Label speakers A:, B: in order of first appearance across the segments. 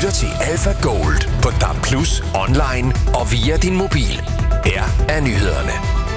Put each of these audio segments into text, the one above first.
A: lytter til Alpha Gold på DAB+, online og via din mobil. Her er nyhederne.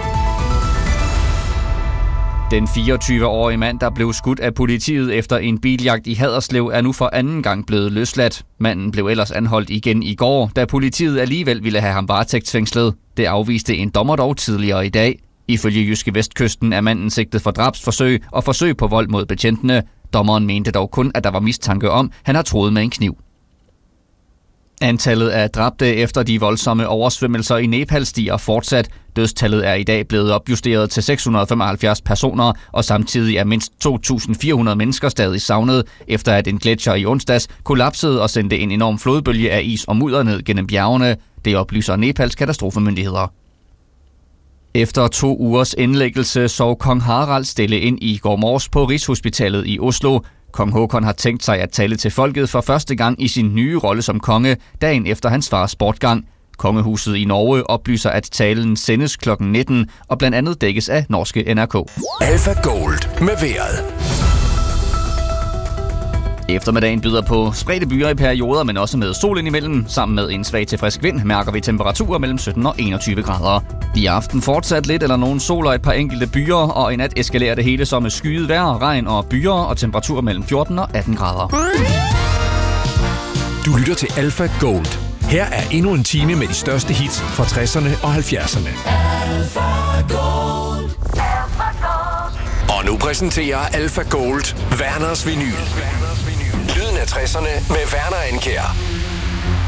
B: Den 24-årige mand, der blev skudt af politiet efter en biljagt i Haderslev, er nu for anden gang blevet løsladt. Manden blev ellers anholdt igen i går, da politiet alligevel ville have ham varetægtsfængslet. Det afviste en dommer dog tidligere i dag. Ifølge Jyske Vestkysten er manden sigtet for drabsforsøg og forsøg på vold mod betjentene. Dommeren mente dog kun, at der var mistanke om, han har truet med en kniv. Antallet af dræbte efter de voldsomme oversvømmelser i Nepal stiger fortsat. Dødstallet er i dag blevet opjusteret til 675 personer, og samtidig er mindst 2.400 mennesker stadig savnet, efter at en gletsjer i onsdags kollapsede og sendte en enorm flodbølge af is og mudder ned gennem bjergene. Det oplyser Nepals katastrofemyndigheder. Efter 2 ugers indlæggelse sov kong Harald stille ind i går morges på Rigshospitalet i Oslo. Kong Håkon har tænkt sig at tale til folket for første gang i sin nye rolle som konge, dagen efter hans fars bortgang. Kongehuset i Norge oplyser, at talen sendes kl. 19 og blandt andet dækkes af norske NRK.
A: Alpha Gold med vejret.
B: Eftermiddagen byder på spredte byer i perioder, men også med sol indimellem. Sammen med en svag til frisk vind mærker vi temperaturer mellem 17 og 21 grader. I aften fortsat lidt eller nogen sol og et par enkelte byer, og i nat eskalerer det hele som med skyet vejr, regn og byer og temperaturer mellem 14 og 18 grader.
A: Du lytter til Alpha Gold. Her er endnu en time med de største hits fra 60'erne og 70'erne. Og nu præsenterer Alpha Gold Werners Vinyl. Lyden af 60'erne med Werner Andkjær.